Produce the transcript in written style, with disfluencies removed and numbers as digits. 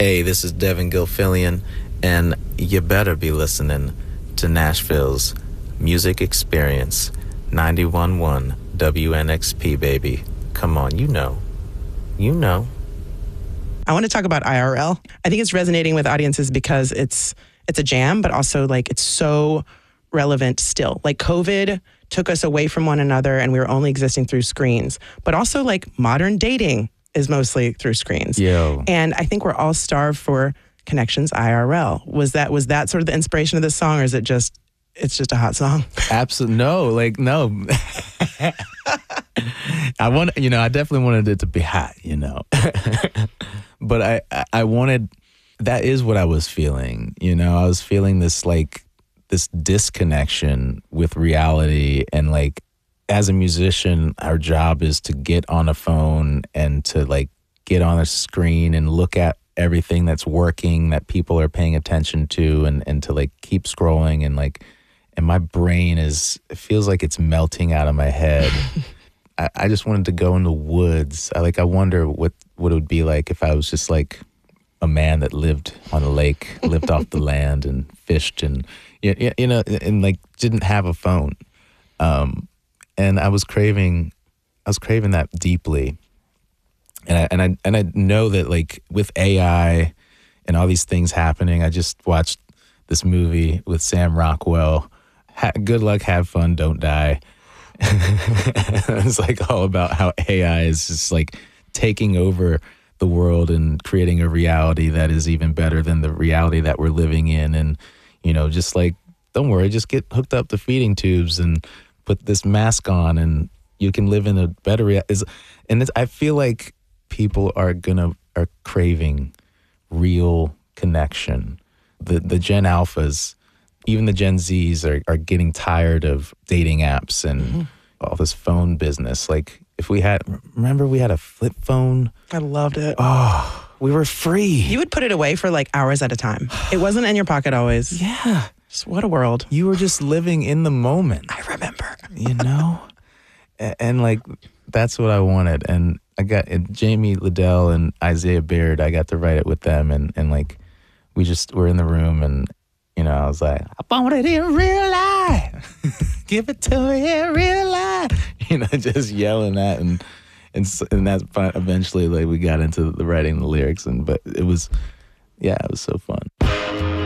Hey, this is Devin Gilfillian, and you better be listening to Nashville's Music Experience, 91.1 WNXP, baby. Come on, you know. You know. I want to talk about IRL. I think it's resonating with audiences because it's a jam, but also like it's so relevant still. Like COVID took us away from one another and we were only existing through screens, but also like modern dating is mostly through screens. Yo. And I think we're all starved for connections IRL. Was that sort of the inspiration of this song, or is it's just a hot song? Absolutely. No. I definitely wanted it to be hot, but I wanted, that is what I was feeling, I was feeling this disconnection with reality. And like, as a musician, our job is to get on a phone and to like get on a screen and look at everything that's working, that people are paying attention to, and to like keep scrolling and my brain it feels like it's melting out of my head. I just wanted to go in the woods. I wonder what it would be like if I was just like a man that lived on a lake, lived off the land and fished and, and like didn't have a phone. And I was craving that deeply. And I know that like with AI and all these things happening, I just watched this movie with Sam Rockwell, Good Luck, Have Fun, Don't Die. It's like all about how AI is just like taking over the world and creating a reality that is even better than the reality that we're living in. And, just like, don't worry, just get hooked up to feeding tubes and put this mask on and you can live in a better reality. And I feel like people are craving real connection. The Gen Alphas, even the Gen Zs are getting tired of dating apps and all this phone business. Like remember we had a flip phone? I loved it. Oh, we were free. You would put it away for like hours at a time. It wasn't in your pocket always. Yeah. Just what a world. You were just living in the moment. I remember. And like, that's what I wanted. And I got Jamie Liddell and Isaiah Baird, I got to write it with them. And like, we're in the room and, I was like, I want it in real life. Give it to me in real life. Just yelling that. And that's fine. Eventually, like, we got into the writing the lyrics. But it was so fun.